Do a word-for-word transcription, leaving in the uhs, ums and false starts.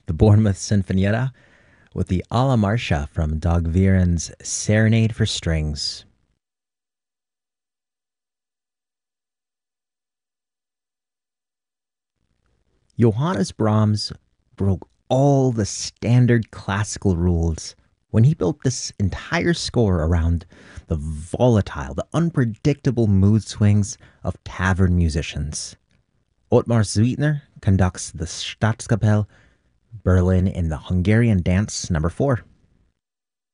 the Bournemouth Sinfonietta with the Alla Marcia from Dag Viren's Serenade for Strings. Johannes Brahms broke all the standard classical rules when he built this entire score around the volatile, the unpredictable mood swings of tavern musicians. Ottmar Sweetner conducts the Staatskapelle Berlin in the Hungarian Dance number four.